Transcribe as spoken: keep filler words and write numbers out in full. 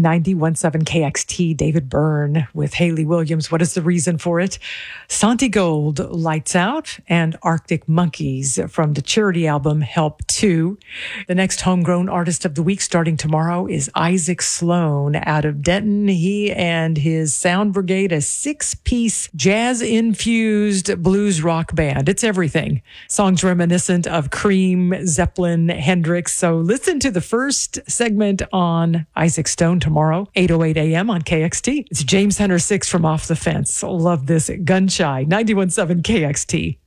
ninety-one point seven K X T, David Byrne with Hayley Williams. What is the reason for it? Santi Gold, Lights Out, and Arctic Monkeys from the charity album Help two. The next homegrown artist of the week starting tomorrow is Isaac Sloan out of Denton. He and his Sound Brigade, a six-piece jazz-infused blues rock band. It's everything. Songs reminiscent of Cream, Zeppelin, Hendrix. So listen to the first segment on Isaac Stone tomorrow, eight oh eight a.m. on K X T. It's James Hunter six from Off the Fence. Love this. Gunshy, ninety-one point seven K X T.